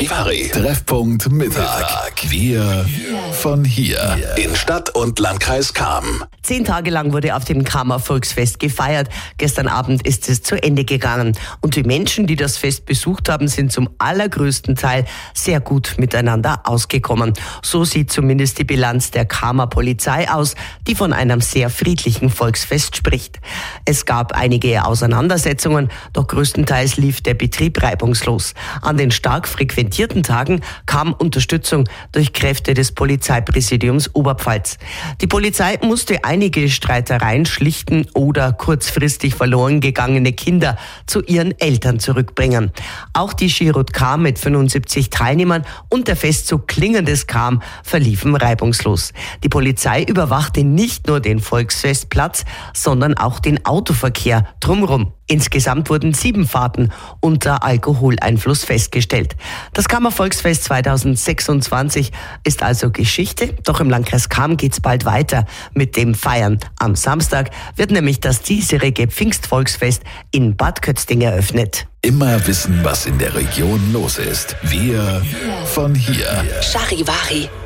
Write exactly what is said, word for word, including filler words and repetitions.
Charivari. Treffpunkt Mittag. Wir von hier. In Stadt und Landkreis Cham. Zehn Tage lang wurde auf dem Chamer Volksfest gefeiert. Gestern Abend ist es zu Ende gegangen. Und die Menschen, die das Fest besucht haben, sind zum allergrößten Teil sehr gut miteinander ausgekommen. So sieht zumindest die Bilanz der Chamer Polizei aus, die von einem sehr friedlichen Volksfest spricht. Es gab einige Auseinandersetzungen, doch größtenteils lief der Betrieb reibungslos. An den stark frequentierten Tagen kam Unterstützung durch Kräfte des Polizeipräsidiums Oberpfalz. Die Polizei musste einige Streitereien schlichten oder kurzfristig verloren gegangene Kinder zu ihren Eltern zurückbringen. Auch die Girot Cham mit fünfundsiebzig Teilnehmern und der Festzug Klingendes Cham verliefen reibungslos. Die Polizei überwachte nicht nur den Volksfestplatz, sondern auch den Autoverkehr drumherum. Insgesamt wurden sieben Fahrten unter Alkoholeinfluss festgestellt. Das Chamer Volksfest zweitausendsechsundzwanzig ist also Geschichte, doch im Landkreis Cham geht's bald weiter mit dem Feiern. Am Samstag wird nämlich das diesjährige Pfingstvolksfest in Bad Kötzting eröffnet. Immer wissen, was in der Region los ist. Wir von hier. Charivari.